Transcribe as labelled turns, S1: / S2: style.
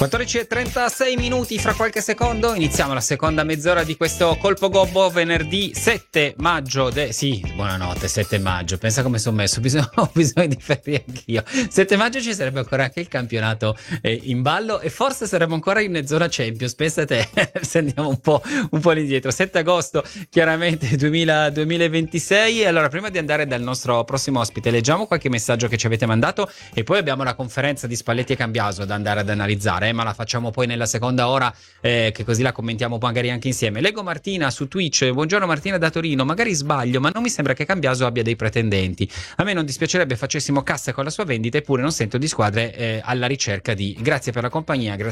S1: 14:36 minuti, fra qualche secondo iniziamo la seconda mezz'ora di questo Colpo Gobbo venerdì 7 maggio. Sì, buonanotte, 7 maggio. Pensa come sono messo, ho bisogno di ferie anch'io. 7 maggio ci sarebbe ancora anche il campionato in ballo e forse saremmo ancora in zona Champions. Pensa te, se andiamo un po' indietro. 7 agosto, chiaramente 2026. E allora, prima di andare dal nostro prossimo ospite, leggiamo qualche messaggio che ci avete mandato e poi abbiamo la conferenza di Spalletti e Cambiaso da andare ad analizzare, ma la facciamo poi nella seconda ora, che così la commentiamo magari anche insieme. Leggo Martina su Twitch: buongiorno Martina da Torino, magari sbaglio ma non mi sembra che Cambiaso abbia dei pretendenti, a me non dispiacerebbe facessimo cassa con la sua vendita, eppure non sento di squadre alla ricerca di. Grazie per la compagnia, grazie